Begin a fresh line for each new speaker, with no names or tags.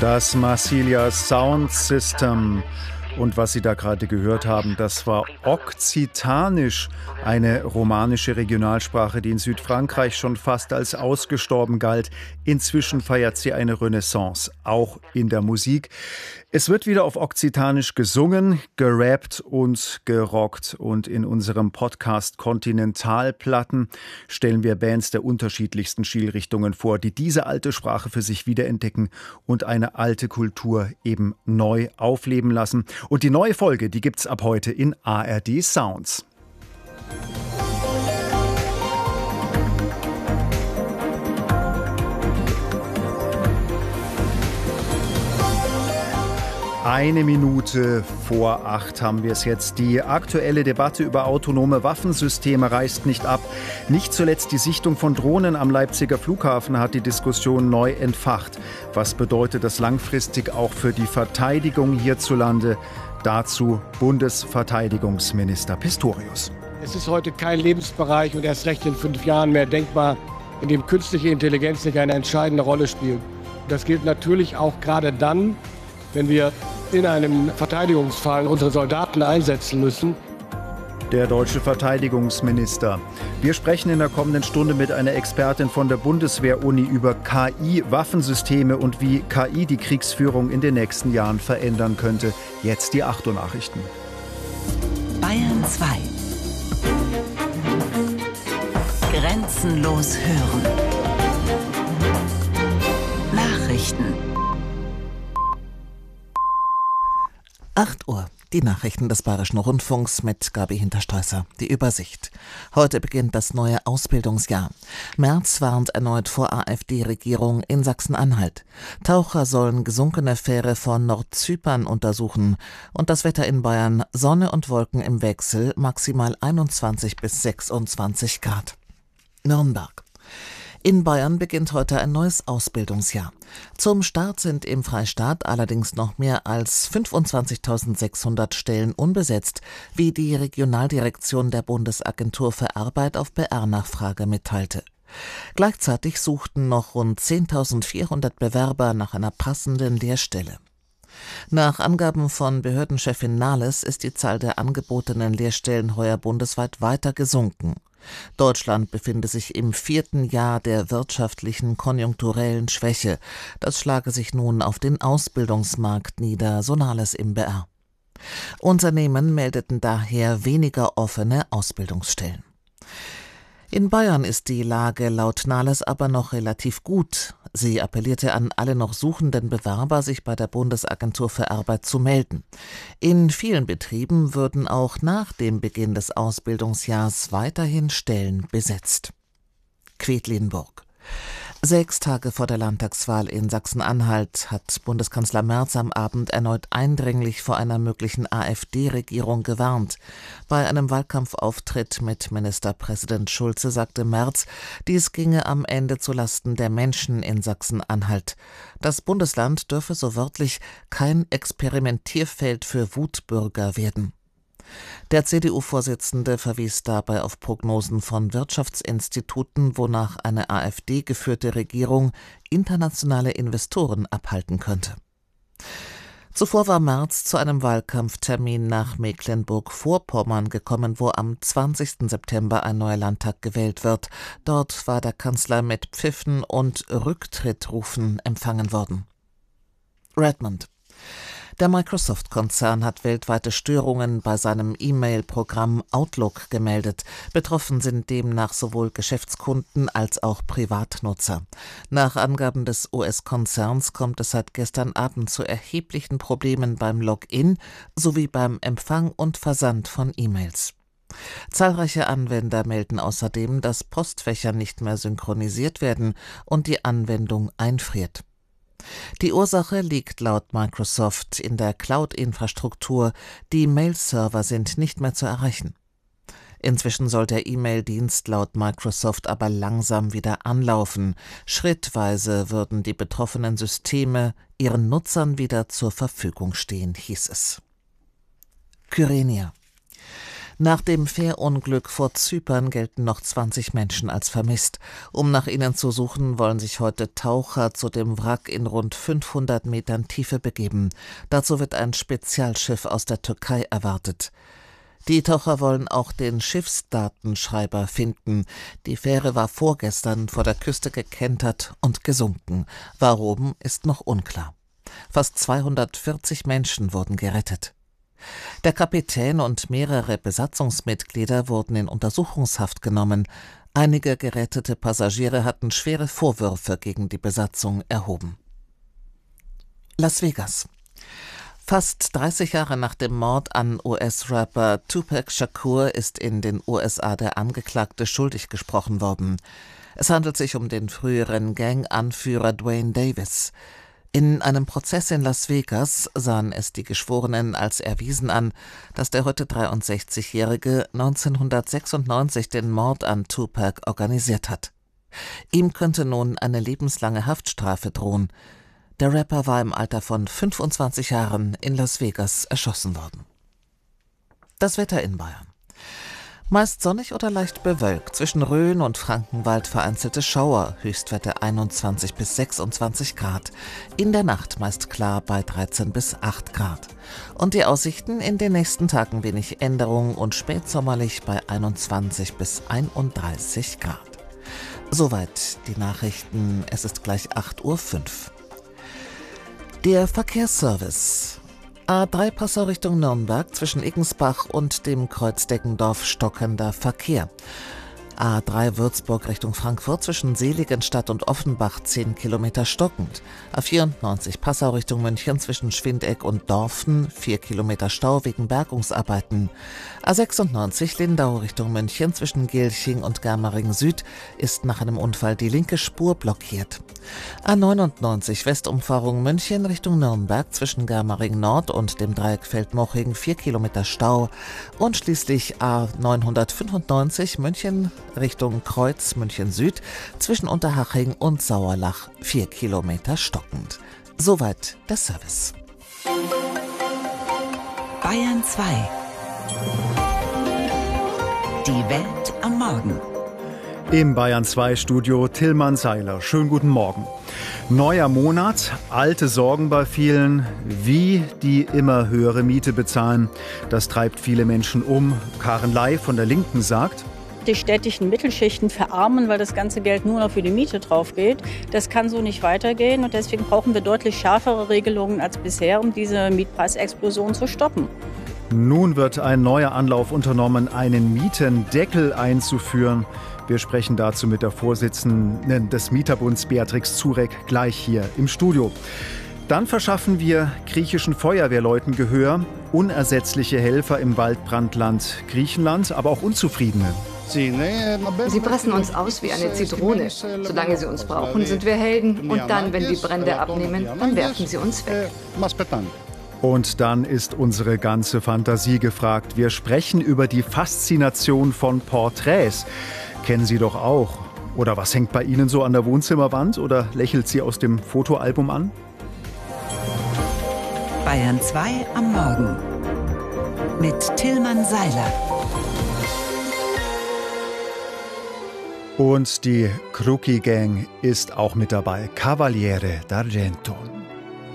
Das Marsilia Sound System. Und was Sie da gerade gehört haben, das war Okzitanisch, eine romanische Regionalsprache, die in Südfrankreich schon fast als ausgestorben galt. Inzwischen feiert sie eine Renaissance, auch in der Musik. Es wird wieder auf Okzitanisch gesungen, gerappt und gerockt. Und in unserem Podcast Kontinentalplatten stellen wir Bands der unterschiedlichsten Stilrichtungen vor, die diese alte Sprache für sich wiederentdecken und eine alte Kultur eben neu aufleben lassen. Und die neue Folge, die gibt's ab heute in ARD Sounds. Eine Minute vor 8 haben wir es jetzt. Die aktuelle Debatte über autonome Waffensysteme reißt nicht ab. Nicht zuletzt die Sichtung von Drohnen am Leipziger Flughafen hat die Diskussion neu entfacht. Was bedeutet das langfristig auch für die Verteidigung hierzulande? Dazu Bundesverteidigungsminister Pistorius.
Es ist heute kein Lebensbereich und erst recht in 5 Jahren mehr denkbar, in dem künstliche Intelligenz nicht eine entscheidende Rolle spielt. Das gilt natürlich auch gerade dann, wenn wir in einem Verteidigungsfall unsere Soldaten einsetzen müssen.
Der deutsche Verteidigungsminister. Wir sprechen in der kommenden Stunde mit einer Expertin von der Bundeswehr-Uni über KI-Waffensysteme und wie KI die Kriegsführung in den nächsten Jahren verändern könnte. Jetzt die 8 Uhr Nachrichten.
Bayern 2. Grenzenlos hören. Nachrichten.
8 Uhr. Die Nachrichten des Bayerischen Rundfunks mit Gabi Hinterstoisser. Die Übersicht. Heute beginnt das neue Ausbildungsjahr. Merz warnt erneut vor AfD-Regierung in Sachsen-Anhalt. Taucher sollen gesunkene Fähre vor Nordzypern untersuchen. Und das Wetter in Bayern: Sonne und Wolken im Wechsel, maximal 21 bis 26 Grad. Nürnberg. In Bayern beginnt heute ein neues Ausbildungsjahr. Zum Start sind im Freistaat allerdings noch mehr als 25.600 Stellen unbesetzt, wie die Regionaldirektion der Bundesagentur für Arbeit auf BR-Nachfrage mitteilte. Gleichzeitig suchten noch rund 10.400 Bewerber nach einer passenden Lehrstelle. Nach Angaben von Behördenchefin Nahles ist die Zahl der angebotenen Lehrstellen heuer bundesweit weiter gesunken. Deutschland befinde sich im 4. Jahr der wirtschaftlichen konjunkturellen Schwäche. Das schlage sich nun auf den Ausbildungsmarkt nieder, so Nahles im BR. Unternehmen meldeten daher weniger offene Ausbildungsstellen. In Bayern ist die Lage laut Nahles aber noch relativ gut. Sie appellierte an alle noch suchenden Bewerber, sich bei der Bundesagentur für Arbeit zu melden. In vielen Betrieben würden auch nach dem Beginn des Ausbildungsjahrs weiterhin Stellen besetzt. Quedlinburg. 6 Tage vor der Landtagswahl in Sachsen-Anhalt hat Bundeskanzler Merz am Abend erneut eindringlich vor einer möglichen AfD-Regierung gewarnt. Bei einem Wahlkampfauftritt mit Ministerpräsident Schulze sagte Merz, dies ginge am Ende zulasten der Menschen in Sachsen-Anhalt. Das Bundesland dürfe so wörtlich kein Experimentierfeld für Wutbürger werden. Der CDU-Vorsitzende verwies dabei auf Prognosen von Wirtschaftsinstituten, wonach eine AfD-geführte Regierung internationale Investoren abhalten könnte. Zuvor war Merz zu einem Wahlkampftermin nach Mecklenburg-Vorpommern gekommen, wo am 20. September ein neuer Landtag gewählt wird. Dort war der Kanzler mit Pfiffen und Rücktrittrufen empfangen worden. Redmond. Der Microsoft-Konzern hat weltweite Störungen bei seinem E-Mail-Programm Outlook gemeldet. Betroffen sind demnach sowohl Geschäftskunden als auch Privatnutzer. Nach Angaben des US-Konzerns kommt es seit gestern Abend zu erheblichen Problemen beim Login sowie beim Empfang und Versand von E-Mails. Zahlreiche Anwender melden außerdem, dass Postfächer nicht mehr synchronisiert werden und die Anwendung einfriert. Die Ursache liegt laut Microsoft in der Cloud-Infrastruktur. Die Mail-Server sind nicht mehr zu erreichen. Inzwischen soll der E-Mail-Dienst laut Microsoft aber langsam wieder anlaufen. Schrittweise würden die betroffenen Systeme ihren Nutzern wieder zur Verfügung stehen, hieß es. Kyrenia. Nach dem Fährunglück vor Zypern gelten noch 20 Menschen als vermisst. Um nach ihnen zu suchen, wollen sich heute Taucher zu dem Wrack in rund 500 Metern Tiefe begeben. Dazu wird ein Spezialschiff aus der Türkei erwartet. Die Taucher wollen auch den Schiffsdatenschreiber finden. Die Fähre war vorgestern vor der Küste gekentert und gesunken. Warum, ist noch unklar. Fast 240 Menschen wurden gerettet. Der Kapitän und mehrere Besatzungsmitglieder wurden in Untersuchungshaft genommen. Einige gerettete Passagiere hatten schwere Vorwürfe gegen die Besatzung erhoben. Las Vegas. Fast 30 Jahre nach dem Mord an US-Rapper Tupac Shakur ist in den USA der Angeklagte schuldig gesprochen worden. Es handelt sich um den früheren Gang-Anführer Duane Davis. In einem Prozess in Las Vegas sahen es die Geschworenen als erwiesen an, dass der heute 63-Jährige 1996 den Mord an Tupac organisiert hat. Ihm könnte nun eine lebenslange Haftstrafe drohen. Der Rapper war im Alter von 25 Jahren in Las Vegas erschossen worden. Das Wetter in Bayern. Meist sonnig oder leicht bewölkt, zwischen Rhön und Frankenwald vereinzelte Schauer, Höchstwerte 21 bis 26 Grad. In der Nacht meist klar bei 13 bis 8 Grad. Und die Aussichten: in den nächsten Tagen wenig Änderung und spätsommerlich bei 21 bis 31 Grad. Soweit die Nachrichten, es ist gleich 8:05 Uhr. Der Verkehrsservice. A3 Passau Richtung Nürnberg, zwischen Iggensbach und dem Kreuz Deggendorf stockender Verkehr. A3 Würzburg Richtung Frankfurt, zwischen Seligenstadt und Offenbach 10 Kilometer stockend. A94 Passau Richtung München, zwischen Schwindeck und Dorfen 4 Kilometer Stau wegen Bergungsarbeiten. A96 Lindau Richtung München, zwischen Gelching und Germering Süd ist nach einem Unfall die linke Spur blockiert. A99 Westumfahrung München Richtung Nürnberg, zwischen Germering Nord und dem Dreieck Feldmoching 4 Kilometer Stau. Und schließlich A995 München Richtung Kreuz München Süd, zwischen Unterhaching und Sauerlach 4 Kilometer stockend. Soweit der Service.
Bayern 2. Die Welt am Morgen.
Im Bayern 2 Studio Tillmann Seiler. Schönen guten Morgen. Neuer Monat, alte Sorgen bei vielen, wie die immer höhere Miete bezahlen. Das treibt viele Menschen um. Karen Ley von der Linken sagt:
Die städtischen Mittelschichten verarmen, weil das ganze Geld nur noch für die Miete drauf geht. Das kann so nicht weitergehen und deswegen brauchen wir deutlich schärfere Regelungen als bisher, um diese Mietpreisexplosion zu stoppen.
Nun wird ein neuer Anlauf unternommen, einen Mietendeckel einzuführen. Wir sprechen dazu mit der Vorsitzenden des Mieterbunds Beatrix Zurek gleich hier im Studio. Dann verschaffen wir griechischen Feuerwehrleuten Gehör, unersetzliche Helfer im Waldbrandland Griechenland, aber auch Unzufriedene.
Sie pressen uns aus wie eine Zitrone. Solange sie uns brauchen, sind wir Helden. Und dann, wenn die Brände abnehmen, dann werfen sie uns weg.
Und dann ist unsere ganze Fantasie gefragt. Wir sprechen über die Faszination von Porträts. Kennen Sie doch auch. Oder was hängt bei Ihnen so an der Wohnzimmerwand? Oder lächelt sie aus dem Fotoalbum an?
Bayern 2 am Morgen. Mit Tillmann Seiler.
Und die Crookie Gang ist auch mit dabei. Cavaliere d'Argento.